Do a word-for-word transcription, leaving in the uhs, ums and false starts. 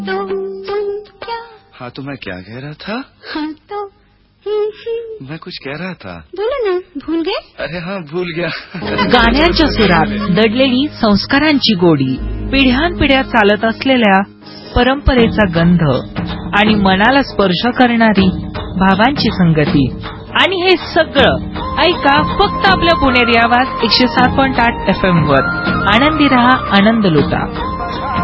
तो तुम क्या? हाँ तो मैं क्या कह रहा था? हाँ तो मैं कुछ कह रहा था. बोलो ना. भूल गए? अरे हाँ भूल गया. गाण्याच्या सुरात दडलेली संस्कारांची गोडी, पिढ्यानपिढ्या चालत असलेल्या परंपरेचा गंध आणि मनाला स्पर्श करणारी भावांची संगती, आणि हे सगळं ऐका फक्त आपल्या पुणेरी आवाज एकशे सात पॉइंट आठ एफ एम वर. आनंदी रहा, आनंद लुटा.